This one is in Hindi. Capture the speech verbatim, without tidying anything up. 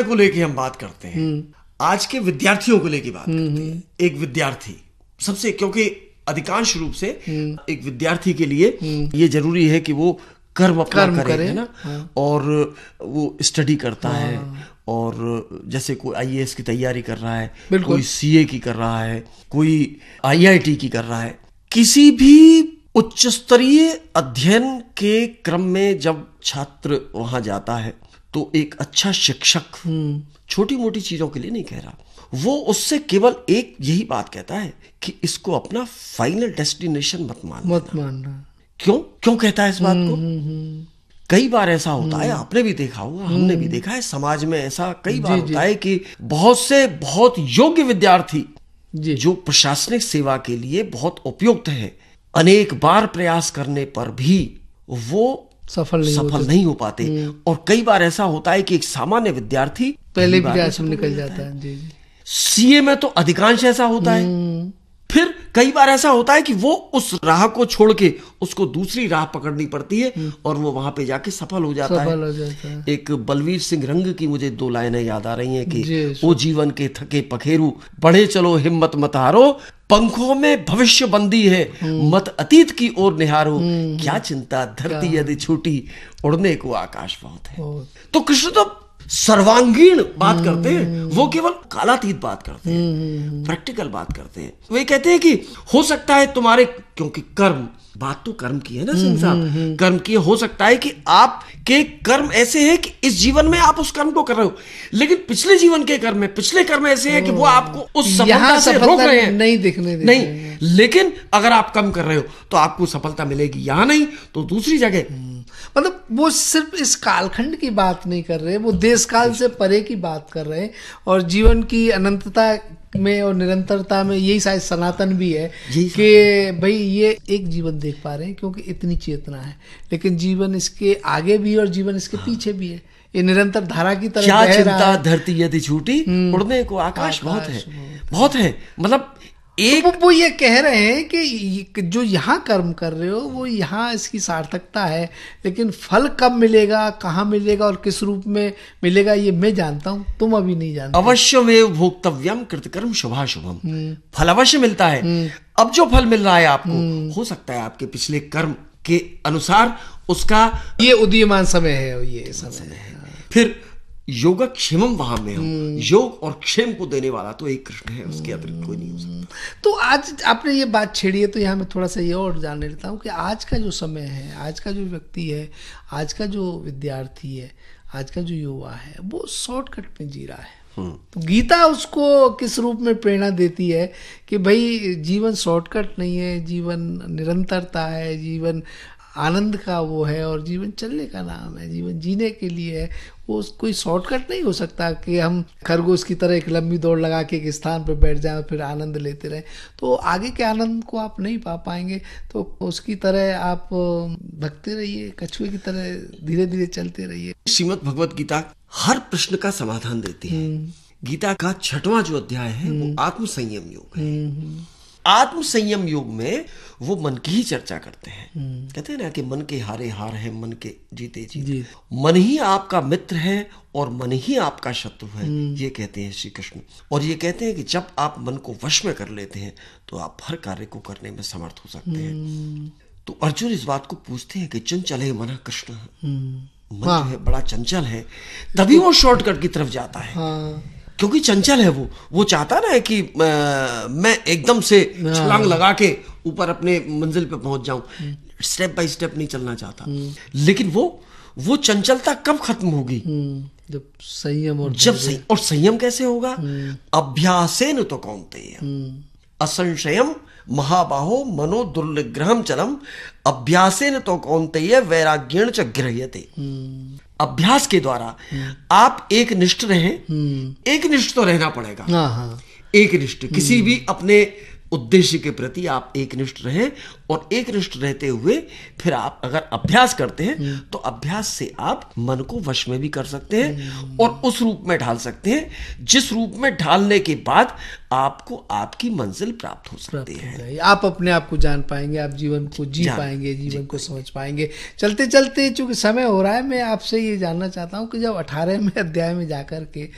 को लेके हम बात करते हैं, आज के विद्यार्थियों को लेके बात करते हैं। एक विद्यार्थी सबसे, क्योंकि अधिकांश रूप से एक विद्यार्थी के लिए ये जरूरी है कि वो कर्म अपना कर्म करे, करे, है ना। हाँ। और वो स्टडी करता हाँ। है, और जैसे कोई आई ए एस की तैयारी कर रहा है, कोई सी ए की कर रहा है, कोई आई आई टी की कर रहा है। किसी भी उच्च स्तरीय अध्ययन के क्रम में जब छात्र वहां जाता है तो एक अच्छा शिक्षक, छोटी मोटी चीजों के लिए नहीं कह रहा, वो उससे केवल एक यही बात कहता है कि इसको अपना फाइनल डेस्टिनेशन मत मानना। मत मानना। क्यों क्यों कहता है इस बात को? कई बार ऐसा होता है, आपने भी देखा होगा, हमने भी देखा है, समाज में ऐसा कई बार होता है कि बहुत से बहुत योग्य विद्यार्थी जो प्रशासनिक सेवा के लिए बहुत उपयुक्त है, अनेक बार प्रयास करने पर भी वो सफल नहीं, सफल नहीं हो पाते। और कई बार ऐसा होता है कि एक सामान्य विद्यार्थी पहले प्रयास में निकल जाता है। जी जी। सीए में तो अधिकांश ऐसा होता है। फिर कई बार ऐसा होता है कि वो उस राह को छोड़ के उसको दूसरी राह पकड़नी पड़ती है और वो वहां पे जाके सफल हो जाता सफल है। हो जाता है। एक बलवीर सिंह रंग की मुझे दो लाइनें याद आ रही हैं कि ओ जीवन के थके पखेरु, बढ़े चलो हिम्मत मत हारो, पंखों में भविष्य बंदी है, मत अतीत की ओर निहारो, क्या चिंता धरती यदि छूटी, उड़ने को आकाश बहुत है। तो कृष्ण तो सर्वांगीण बात करते हैं, वो केवल कालातीत बात करते हैं, प्रैक्टिकल बात करते हैं। वे कहते हैं कि हो सकता है तुम्हारे, क्योंकि कर्म, बात तो कर्म की है ना सिंह साहब, कर्म की, हो सकता है कि आपके कर्म ऐसे हैं कि इस जीवन में आप उस कर्म को कर रहे हो, लेकिन पिछले जीवन के कर्म में पिछले कर्म ऐसे हैं कि वो आपको उस सफलता से रोक रहे हैं, नहीं दिखने देते नहीं हैं। लेकिन अगर आप कम कर रहे हो तो आपको सफलता मिलेगी, यहां नहीं तो दूसरी जगह। मतलब वो सिर्फ इस कालखंड की बात नहीं कर रहे, वो देश काल से परे की बात कर रहे हैं, और जीवन की अनंतता में और निरंतरता में यही शायद सनातन भी है कि भाई ये एक जीवन देख पा रहे हैं क्योंकि इतनी चेतना है, लेकिन जीवन इसके आगे भी और जीवन इसके हाँ। पीछे भी है, ये निरंतर धारा की तरह क्या चिंता धरती यदि छूटी, उड़ने को आकाश बहुत है, बहुत है। मतलब एक तो वो, वो ये कह रहे हैं कि जो यहाँ कर्म कर रहे हो वो यहाँ इसकी सार्थकता है, लेकिन फल कब मिलेगा, कहाँ मिलेगा और किस रूप में मिलेगा ये मैं जानता हूँ, तुम अभी नहीं जानते। अवश्यमेव भोक्तव्यम कृतकर्म शुभाशुभम, फल अवश्य मिलता है। अब जो फल मिल रहा है आपको, हो सकता है आपके पिछले कर्म के अनुसार उसका ये उदीयमान समय है, ये समय है। फिर योगक्षेमम वहां में हो, योग और क्षेम को देने वाला तो एक कृष्ण है, उसके अतिरिक्त कोई नहीं हो सकता। तो आज आपने ये बात छेड़ी है तो यहाँ मैं थोड़ा सा ये और जानने लेता हूँ कि आज का जो समय है, आज का जो व्यक्ति है, आज का जो विद्यार्थी है, आज का जो युवा है, वो शॉर्टकट में जी रहा है। तो गीता उसको किस रूप में प्रेरणा देती है कि भाई जीवन शॉर्टकट नहीं है, जीवन निरंतरता है, जीवन आनंद का वो है, और जीवन चलने का नाम है, जीवन जीने के लिए है। वो कोई शॉर्टकट नहीं हो सकता कि हम खरगोश की तरह एक लंबी दौड़ लगा के एक स्थान पर बैठ जाएं फिर आनंद लेते रहें, तो आगे के आनंद को आप नहीं पा पाएंगे। तो उसकी तरह आप भगते रहिए, कछुए की तरह धीरे धीरे चलते रहिए। श्रीमद् भगवत गीता हर प्रश्न का समाधान देती है। गीता का छठवां जो अध्याय है वो आत्म संयम योग है। आत्म संयम योग में वो मन की ही चर्चा करते हैं। कहते हैं ना कि मन के हारे हार है, मन के जीते जीत, मन ही आपका मित्र है और मन ही आपका शत्रु है, ये कहते हैं श्री कृष्ण। और ये कहते हैं कि जब आप मन को वश में कर लेते हैं तो आप हर कार्य को करने में समर्थ हो सकते हैं। तो अर्जुन इस बात को पूछते हैं कि चंचल है मन कृष्ण, मन जो है बड़ा चंचल है, तभी वो शॉर्टकट की तरफ जाता है, क्योंकि चंचल है। वो वो चाहता ना है कि आ, मैं एकदम से छलांग लगा के ऊपर अपने मंजिल पे पहुंच जाऊं, स्टेप बाय स्टेप नहीं चलना चाहता। लेकिन वो वो चंचलता कब खत्म होगी? जब संयम और जब संयम, और संयम कैसे होगा? अभ्यासेन तो कौन्तेय असंशयम महाबाहो मनो दुर्निग्रहम चलम, अभ्यासेन तो कौन्तेय वैराग्येण च गृह्यते। अभ्यास के द्वारा आप एक निष्ठ रहें, एक निष्ठ तो रहना पड़ेगा, एक निष्ठ किसी भी अपने उद्देश्य के प्रति आप एकनिष्ठ रहें, और एकनिष्ठ रहते हुए फिर आप अगर अभ्यास करते हैं तो अभ्यास से आप मन को वश में भी कर सकते हैं और उस रूप में ढाल सकते हैं जिस रूप में ढालने के बाद आपको आपकी मंजिल प्राप्त हो सकती है। आप अपने आप को जान पाएंगे, आप जीवन को जी पाएंगे, जीवन को समझ पाएंगे। चलते चलते चूंकि समय हो रहा है, मैं आपसे ये जानना चाहता हूँ कि जब अठारहवें अध्याय में जाकर के